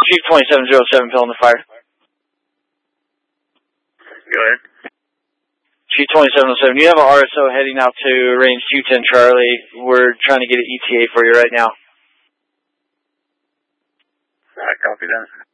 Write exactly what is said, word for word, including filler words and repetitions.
Chief twenty-seven oh seven, filling the fire. Go ahead. Chief twenty-seven oh seven, you have an R S O heading out to range two ten Charlie. We're trying to get an E T A for you right now. I copy that.